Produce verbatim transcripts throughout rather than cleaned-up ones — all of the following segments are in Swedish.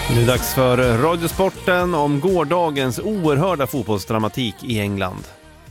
Nu är det dags för Radiosporten om gårdagens oerhörda fotbollsdramatik i England.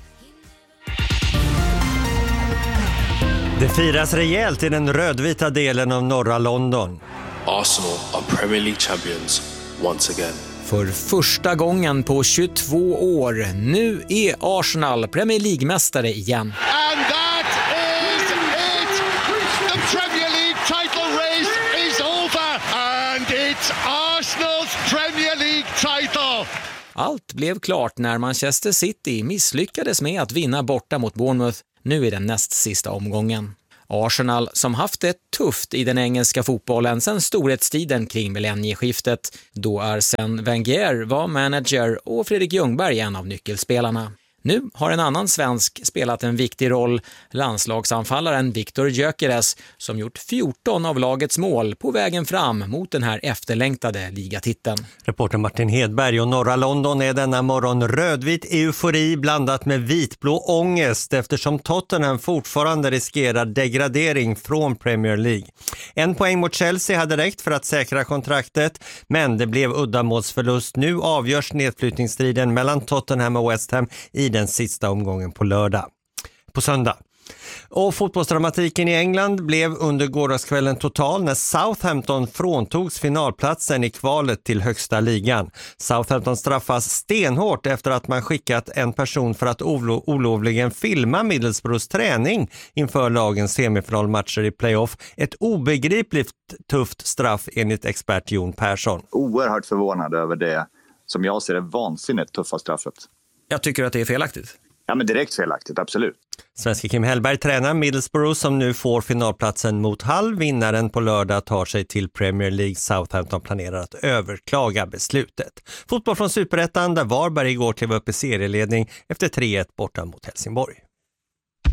Det firas rejält i den rödvita delen av norra London. Arsenal are Premier League champions once again. För första gången på tjugotvå år. Nu är Arsenal Premier League-mästare igen. And that is it! The Premier League title race is over and it's Arsenal's Premier League title! Allt blev klart när Manchester City misslyckades med att vinna borta mot Bournemouth. Nu är den näst sista omgången. Arsenal, som haft det tufft i den engelska fotbollen sedan storhetstiden kring millennieskiftet, då Arsène Wenger var manager och Fredrik Ljungberg en av nyckelspelarna. Nu har en annan svensk spelat en viktig roll, landslagsanfallaren Viktor Gyökeres, som gjort fjorton av lagets mål på vägen fram mot den här efterlängtade ligatiteln. Reporter Martin Hedberg. Och norra London är denna morgon rödvit eufori blandat med vitblå ångest eftersom Tottenham fortfarande riskerar degradering från Premier League. En poäng mot Chelsea hade räckt för att säkra kontraktet, men det blev uddamålsförlust. Nu avgörs nedflyttningsstriden mellan Tottenham och West Ham i den sista omgången på lördag. På söndag. Och fotbollsdramatiken i England blev under gårdagskvällen total när Southampton fråntogs finalplatsen i kvalet till högsta ligan. Southampton straffas stenhårt efter att man skickat en person för att olo- olovligen filma Middlesbroughs träning inför lagens semifinalmatcher i playoff. Ett obegripligt tufft straff enligt expert Jon Persson. Oerhört förvånad över det som jag ser det vansinnigt tuffa straffet. Jag tycker att det är felaktigt. Ja, men direkt felaktigt, absolut. Svenska Kim Hellberg tränar Middlesbrough som nu får finalplatsen mot Hull. Vinnaren på lördag tar sig till Premier League. Southampton planerar att överklaga beslutet. Fotboll från Superettan där Varberg igår klev upp i serieledning efter tre ett borta mot Helsingborg.